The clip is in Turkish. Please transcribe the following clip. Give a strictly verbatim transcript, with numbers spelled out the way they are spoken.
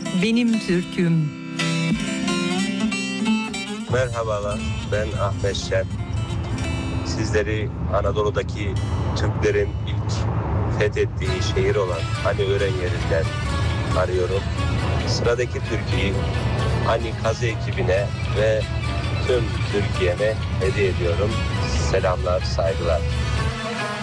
Benim Türk'üm. Merhabalar, ben Ahmet Şen. Sizleri Anadolu'daki Türklerin ilk fethettiği şehir olan Haniören yerinden arıyorum. Sıradaki türküyü Hani Kazı ekibine ve tüm Türkiye'me hediye ediyorum. Selamlar, saygılar.